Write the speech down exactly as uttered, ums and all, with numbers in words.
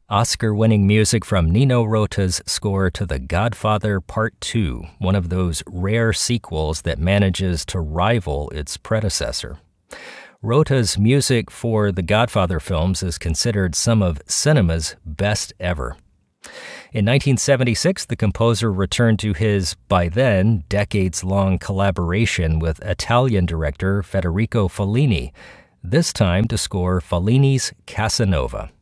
Oscar-winning music from Nino Rota's score to The Godfather Part two, one of those rare sequels that manages to rival its predecessor. Rota's music for the Godfather films is considered some of cinema's best ever. In nineteen seventy-six, the composer returned to his, by then, decades-long collaboration with Italian director Federico Fellini, this time to score Fellini's Casanova.